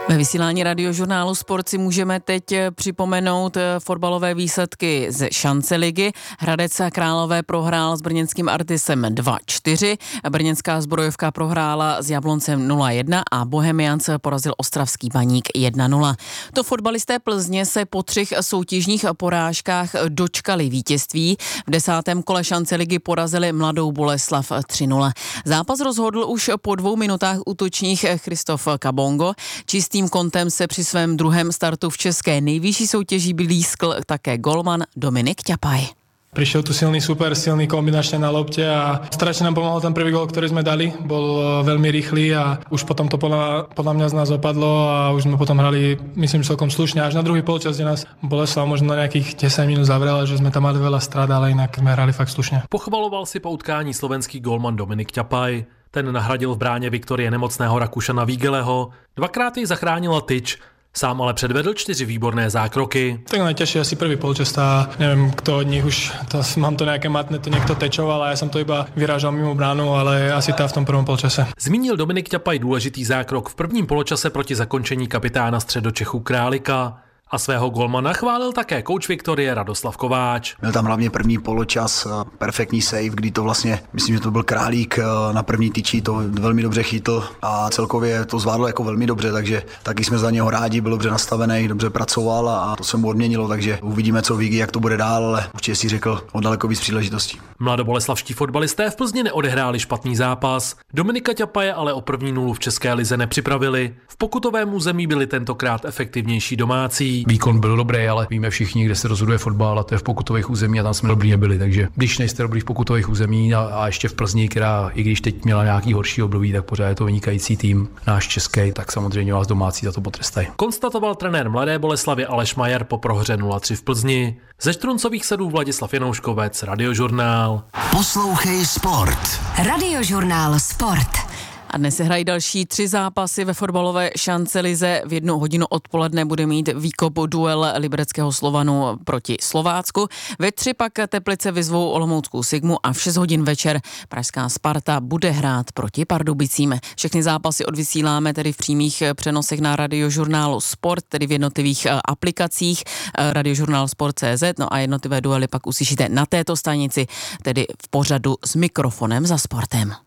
Ve vysílání Radiožurnálu Sport si můžeme teď připomenout fotbalové výsledky z šance ligy. Hradec Králové prohrál s brněnským Artisem 2-4, brněnská Zbrojovka prohrála s Jabloncem 0-1 a Bohemians porazil ostravský Baník 1-0. To fotbalisté Plzně se po 3 soutěžních porážkách dočkali vítězství. V 10. kole šance ligy porazili Mladou Boleslav 3-0. Zápas rozhodl už po 2 minutách útočních Christoph Kabongo. Čistým kontem se při svém druhém startu v české nejvyšší soutěži blízkl také golman Dominik Ťapaj. Prišiel tu silný super, silný kombinačne na lopte a strašne nám pomohol ten prvý gól, ktorý sme dali. Bol veľmi rýchly a už potom to podľa mňa z nás opadlo a už sme potom hrali, myslím, celkom slušne. Až na druhý polčas, kde nás Boleslav možno na nejakých 10 minút zavrela, že sme tam mali veľa strát, ale inak sme hrali fakt slušne. Pochvaloval si po utkání slovenský golman Dominik Ťapaj. Ten nahradil v bráně Viktorie nemocného Rakušana Vígeleho. 2krát jej zachránila tyč. Sám ale předvedl 4 výborné zákroky. Tak najťažšie asi prvý polčas a neviem, kto od nich už, mám to nejaké matné, to niekto tečoval a ja som to iba vyrážal mimo bránu, ale asi tá v tom prvom polčase. Zmínil Dominik Ťapaj důležitý zákrok v prvním poločase proti zakončení kapitána Středočechu Králika. A svého golmana chválil také kouč Viktorie Radoslav Kováč. Měl tam hlavně první poločas, perfektní save, kdy to vlastně, myslím, že to byl Králík na první tyči, to velmi dobře chytl a celkově to zvládl jako velmi dobře, takže taky jsme za něho rádi, byl dobře nastavený, dobře pracoval a to se mu odměnilo, takže uvidíme, co Vigi, jak to bude dál, ale určitě si řekl o daleko víc příležitostí. Mladoboleslavští fotbalisté v Plzni neodehráli špatný zápas. Dominika Ťapaje ale o první nulu v české lize nepřipravili. V pokutovém území byli tentokrát efektivnější domácí. Výkon byl dobrý, ale víme všichni, kde se rozhoduje fotbal, a to je v pokutových území a tam jsme dobrý nebyli. Takže když nejste dobrý v pokutových území a ještě v Plzni, která i když teď měla nějaký horší období, tak pořád je to vynikající tým, náš český, tak samozřejmě vás domácí za to potrestají. Konstatoval trenér Mladé Boleslavy Aleš Majer po prohře 0-3 v Plzni. Ze Štruncových Sadů Vladislav Janouškovec, Radiožurnál. Poslouchej Sport. Radiožurnál Sport. A dnes se hrají další 3 zápasy ve fotbalové šance lize. V 1 hodinu odpoledne bude mít výkop duel libereckého Slovanu proti Slovácku. Ve 3 pak Teplice vyzvou olomouckou Sigmu a v 6 hodin večer pražská Sparta bude hrát proti Pardubicím. Všechny zápasy odvysíláme tedy v přímých přenosech na Radiožurnálu Sport, tedy v jednotlivých aplikacích Radiožurnál Sport.cz, no a jednotlivé duely pak uslyšíte na této stanici, tedy v pořadu S mikrofonem za sportem.